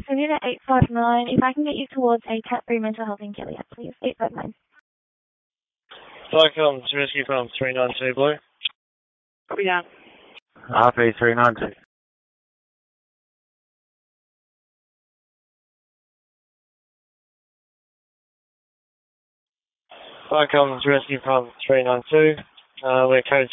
send you to 859. If I can get you towards a Cat 3 mental health in Gilead, please. 859. Welcome to Rescue from 392 Blue. Copy that. RP 392. Welcome to Rescue from 392. We're code